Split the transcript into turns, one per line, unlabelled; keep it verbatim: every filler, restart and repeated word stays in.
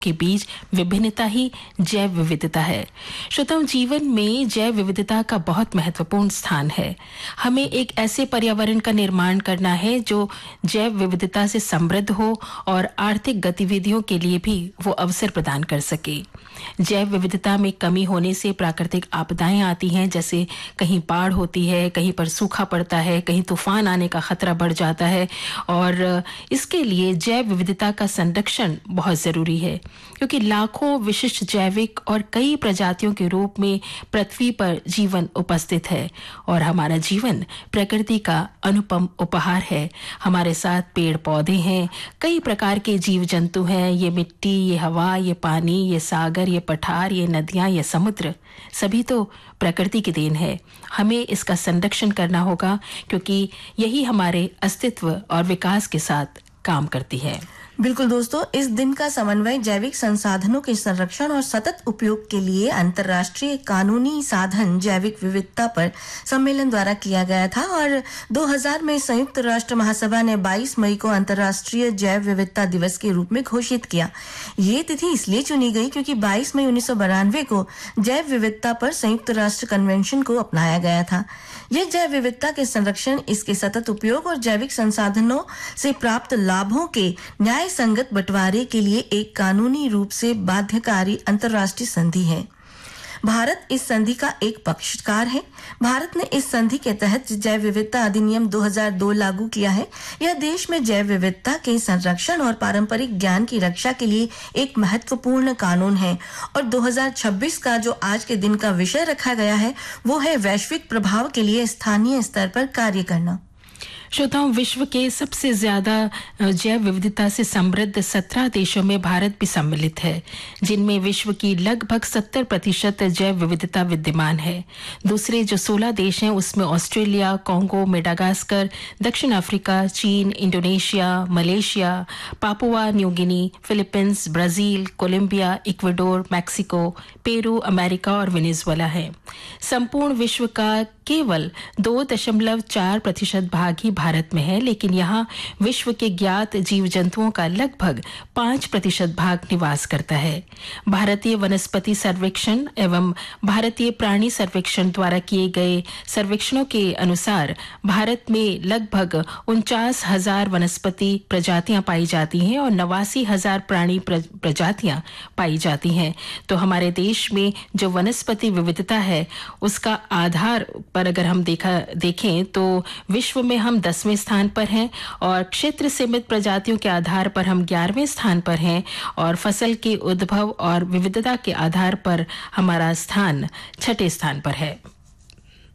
के बीच विभिन्नता ही जैव विविधता है। श्रोताओं, जीवन में जैव विविधता का बहुत महत्वपूर्ण स्थान है। हमें एक ऐसे पर्यावरण का निर्माण करना है जो जैव विविधता से समृद्ध हो और आर्थिक गतिविधियों के लिए भी वो अवसर प्रदान कर सके। जैव विविधता में कमी होने से प्राकृतिक आपदाएं आती हैं, जैसे कहीं बाढ़ होती है, कहीं पर सूखा पड़ता है, कहीं तूफान आने का खतरा बढ़ जाता है और इसके लिए जैव विविधता का संरक्षण बहुत जरूरी है, क्योंकि लाखों विशिष्ट जैविक और कई प्रजातियों के रूप में पृथ्वी पर जीवन उपस्थित है और हमारा जीवन प्रकृति का अनुपम उपहार है। हमारे साथ पेड़ पौधे हैं, कई प्रकार के जीव जंतु हैं, ये मिट्टी, ये हवा, ये पानी, ये सागर, ये पठार, ये नदियां, ये समुद्र, सभी तो प्रकृति की देन है। हमें इसका संरक्षण करना होगा, क्योंकि यही हमारे अस्तित्व और विकास के साथ काम करती है।
बिल्कुल दोस्तों, इस दिन का समन्वय जैविक संसाधनों के संरक्षण और सतत उपयोग के लिए अंतर्राष्ट्रीय कानूनी साधन जैविक विविधता पर सम्मेलन द्वारा किया गया था और दो हज़ार में संयुक्त राष्ट्र महासभा ने बाईस मई को अंतर्राष्ट्रीय जैव विविधता दिवस के रूप में घोषित किया। ये तिथि इसलिए चुनी गई क्योंकि बाईस मई उन्नीस सौ बानवे को जैव विविधता पर संयुक्त राष्ट्र कन्वेंशन को अपनाया गया था। यह जैव विविधता के संरक्षण, इसके सतत उपयोग और जैविक संसाधनों से प्राप्त लाभों के न्याय संगत बंटवारे के लिए एक कानूनी रूप से बाध्यकारी अंतर्राष्ट्रीय संधि है। भारत इस संधि का एक पक्षकार है। भारत ने इस संधि के तहत जैव विविधता अधिनियम दो हज़ार दो लागू किया है। यह देश में जैव विविधता के संरक्षण और पारंपरिक ज्ञान की रक्षा के लिए एक महत्वपूर्ण कानून है और दो हज़ार छब्बीस का जो आज के दिन का विषय रखा गया है वो है वैश्विक प्रभाव के लिए स्थानीय स्तर पर कार्य करना।
श्रोताओं, विश्व के सबसे ज्यादा जैव विविधता से समृद्ध सत्रह देशों में भारत भी सम्मिलित है, जिनमें विश्व की लगभग सत्तर प्रतिशत जैव विविधता विद्यमान है। दूसरे जो सोलह देश हैं उसमें ऑस्ट्रेलिया, कांगो, मेडागास्कर, दक्षिण अफ्रीका, चीन, Indonesia, Malaysia, Papua New Guinea, Philippines, Brazil, Colombia, Ecuador, Mexico, Peru, America और वेनेजुएला है। संपूर्ण विश्व का केवल दो दशमलव चार प्रतिशत भाग ही भारत में है, लेकिन यहाँ विश्व के ज्ञात जीव जंतुओं का लगभग पांच प्रतिशत भाग निवास करता है। भारतीय वनस्पति सर्वेक्षण एवं भारतीय प्राणी सर्वेक्षण द्वारा किए गए सर्वेक्षणों के अनुसार भारत में लगभग उनचास हजार वनस्पति प्रजातियां पाई जाती हैं और नवासी हजार प्राणी प्रजातियां पाई जाती हैं। तो हमारे देश में जो वनस्पति विविधता है उसका आधार पर अगर हम देखा देखें तो विश्व में हम दसवें स्थान पर हैं और क्षेत्र सीमित प्रजातियों के आधार पर हम ग्यारहवें स्थान पर हैं और फसल के उद्भव और विविधता के आधार पर हमारा स्थान छठे स्थान पर है।